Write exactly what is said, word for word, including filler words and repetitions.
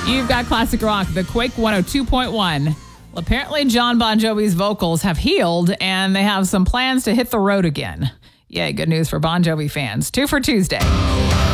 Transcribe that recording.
You've got classic rock, the Quake one oh two point one. Well, apparently John Bon Jovi's vocals have healed and they have some plans to hit the road again. Yay, good news for Bon Jovi fans. Two for Tuesday.